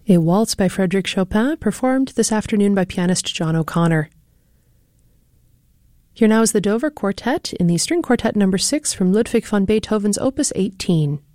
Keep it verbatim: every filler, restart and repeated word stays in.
A waltz by Frédéric Chopin, performed this afternoon by pianist John O'Connor. Here now is the Dover Quartet in the String Quartet number six from Ludwig van Beethoven's Opus eighteen.